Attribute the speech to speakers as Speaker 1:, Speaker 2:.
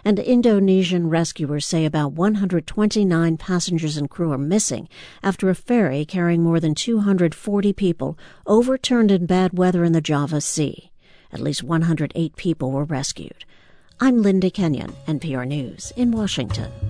Speaker 1: And Indonesian rescuers say about 129 passengers and crew are missing after a ferry carrying more than 240 people overturned in bad weather in the Java Sea. At least 108 people were rescued. I'm Linda Kenyon, NPR News in Washington.